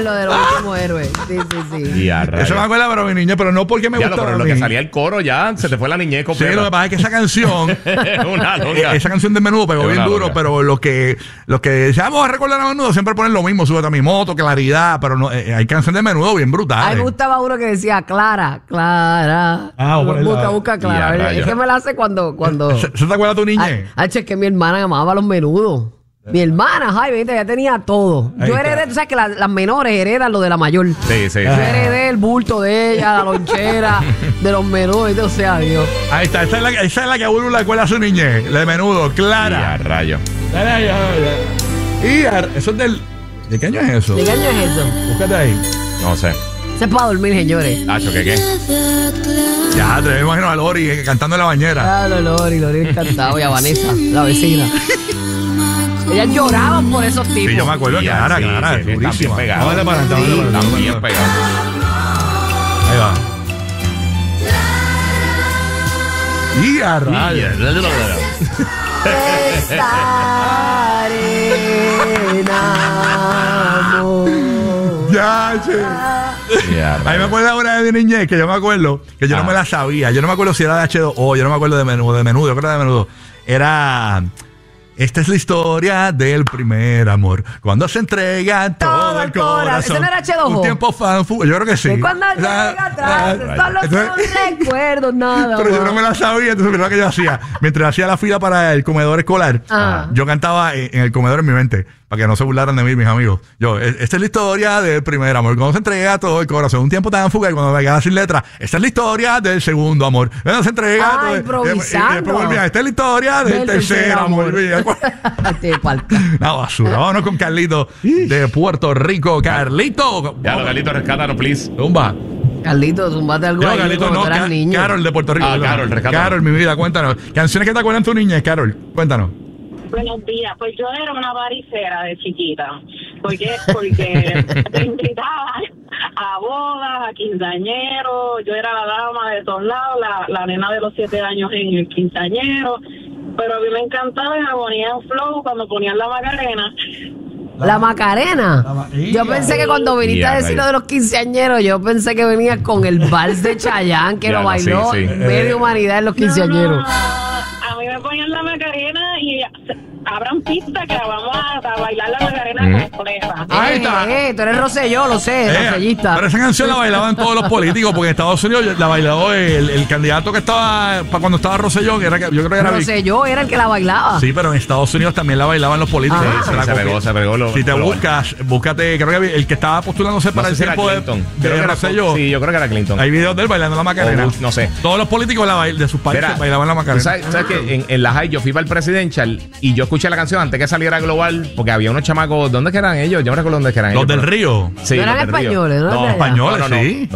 lo de los últimos héroes. Sí. Eso me acuerda, pero mi niñez, pero no porque me gustaba. Pero lo que salía el coro ya, se te fue la niñez completa. Sí, lo que pasa es que esa canción, esa canción de Menudo pegó bien duro, pero los que decían, vamos a recordar a Menudo, siempre ponen lo mismo, Súbete a mi moto, Claridad, pero no, hay canciones de Menudo bien brutales. A mí me gustaba uno que decía Clara. Busca Clara. Es que me la hace cuando... ¿Se te acuerda tu niñez? Es que mi hermana amaba los Menudos. Mi hermana, Jaime, ya tenía todo. Yo heredé, tú sabes que las menores heredan lo de la mayor. Sí. Yo heredé el bulto de ella, la lonchera, de los Menudos, y sea Dios. Ahí está, esa es la que a uno le acuerda a su niñez, la de Menudo, Clara. Y a rayo. Eso es del... ¿De qué año es eso? ¿De qué año es eso? Búscate ahí. No sé. Ese es para dormir, señores. Nacho, ¿qué? Ya, te imagino a Lori cantando en la bañera. Lori cantaba, y a Vanessa, la vecina. Ellas lloraban por esos tipos. Sí, yo me acuerdo, Clara, durísima. Vamos para adelante, También pegado. Ahí va. Y a rayos. Ya, che. A mí me acuerdo ahora de mi niñez, que yo me acuerdo, que yo no me la sabía. Yo no me acuerdo si era de H2O, yo no me acuerdo de Menudo, yo creo que era de Menudo. Era... Esta es la historia del primer amor. Cuando se entrega todo el corazón. ¿Ese no era H2O? Un tiempo yo creo que sí. Que cuando llega atrás, solo son recuerdos, nada. Pero yo no me la sabía, entonces mira lo que yo hacía. Mientras hacía la fila para el comedor escolar, yo cantaba en el comedor en mi mente, para que no se burlaran de mí, mis amigos. Esta es la historia del primer amor. Cuando se entrega todo el corazón. Un tiempo tan fugaz, y cuando me quedaba sin letra. Esta es la historia del segundo amor. Cuando se entrega todo. Improvisando. Esta es la historia del tercer amor. Una basura. Vámonos con Carlito de Puerto Rico. Carlito. Carlito, rescátanos, please. Tumba. Carlito, zumbate algo. Carlito, no, Carol de Puerto Rico. Carol, rescátanos. Carol, mi vida, cuéntanos. Canciones que te acuerdan tu niñez, Carol. Cuéntanos. Buenos días, pues yo era una varicera de chiquita, porque me invitaban a bodas, a quinceañeros, yo era la dama de todos lados, la nena de los 7 años en el quinceañero, pero a mí me encantaba en Armonía en Flow cuando ponían la Macarena. ¿La Macarena? Yo pensé que cuando viniste a decir lo de los quinceañeros, yo pensé que venías con el vals de Chayanne, que lo bailó media humanidad en los quinceañeros. A mí me ponían la Macarena y abran pista que vamos a bailar la Macarena completa. Ahí está. Tú eres Rosselló, lo sé, rosellista. Pero esa canción la bailaban todos los políticos, porque en Estados Unidos la bailó el candidato que estaba cuando estaba Rosselló, yo creo que era Rosselló era el que la bailaba. Sí, pero en Estados Unidos también la bailaban los políticos. Se pegó. Si te búscate, creo que el que estaba postulándose para el tiempo de Rosselló. Sí, yo creo que era Clinton. Hay videos de él bailando la Macarena. No sé. Todos los políticos de sus países bailaban la Macarena. ¿Sabes que en la high yo fui para el Presidential y yo escuché la canción antes que saliera global, porque había unos chamacos, ¿dónde que eran ellos? Yo no recuerdo dónde que eran los ellos. Los del Río. Sí, no eran españoles, ¿no? Españoles, sí.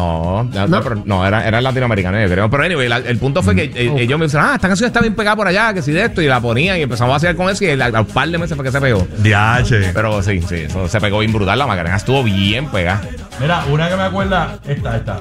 No, eran latinoamericanos, yo creo. Pero anyway, el punto fue que ellos me dijeron, esta canción está bien pegada por allá, que si de esto, y la ponían y empezamos a hacer con eso, y al par de meses fue que se pegó. Diache. Pero sí, eso se pegó bien brutal, la Macarena estuvo bien pegada. Mira, una que me acuerda, esta.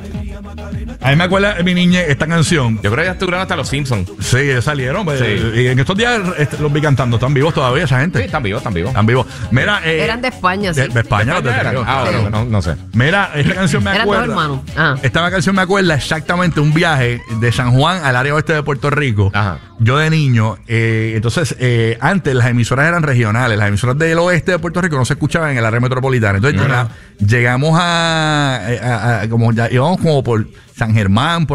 A mí me acuerda mi niñez esta canción. Yo creo que ya estuvieron hasta los Simpsons. Sí, ellos salieron. Y en estos días los vi cantando. ¿Están vivos todavía esa gente? Sí, están vivos. Mira, eran de España, sí. De España, los de no sé. Mira, esta canción me acuerda. Eran dos hermanos. Esta canción me acuerda exactamente un viaje de San Juan al área oeste de Puerto Rico. Ajá. Yo de niño, entonces, antes las emisoras eran regionales. Las emisoras del oeste de Puerto Rico no se escuchaban en el área metropolitana. Entonces, llegamos como ya íbamos como por San Germán,